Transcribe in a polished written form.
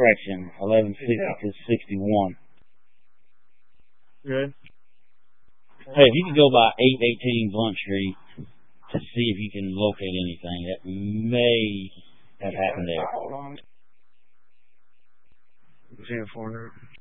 correction, 1160 to 61. Good. Hey, if you could go by 818 Blunt Street to see if you can locate anything that may have happened there. Hold on. 10-4.